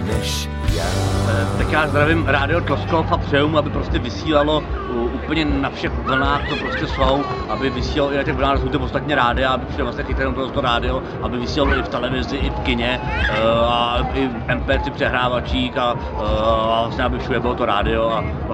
než já. Tak já zdravím Rádio Tloskov a přeju mu, aby prostě vysílalo úplně na všech vlnách, co prostě jsou, aby vysílalo i na těch vlnách, jsou to ostatně rádia, aby všem vlastně chytali to rádio, aby vysílalo i v televizi, i v kině, a i v MP3 přehrávačích a vlastně aby všude bylo to rádio a